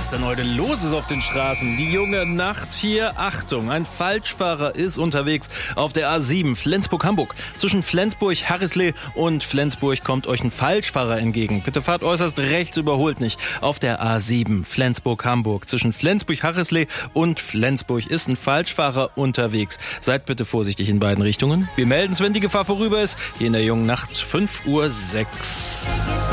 Was denn heute los ist auf den Straßen? Die junge Nacht hier. Achtung, ein Falschfahrer ist unterwegs auf der A7 Flensburg-Hamburg. Zwischen Flensburg-Harrisley und Flensburg kommt euch ein Falschfahrer entgegen. Bitte fahrt äußerst rechts, überholt nicht. Auf der A7 Flensburg-Hamburg. Zwischen Flensburg-Harrisley und Flensburg ist ein Falschfahrer unterwegs. Seid bitte vorsichtig in beiden Richtungen. Wir melden es, wenn die Gefahr vorüber ist. Hier in der jungen Nacht 5:06 Uhr.